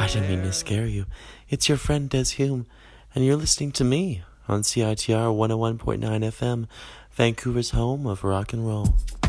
didn't mean to scare you. It's your friend Des Hume, and you're listening to me on CITR 101.9 FM, Vancouver's home of rock and roll.